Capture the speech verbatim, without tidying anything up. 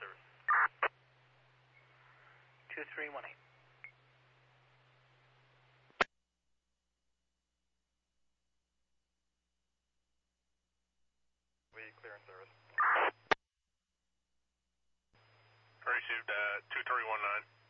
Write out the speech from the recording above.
service. two three one eight. We clear in service. Received uh, two three one nine.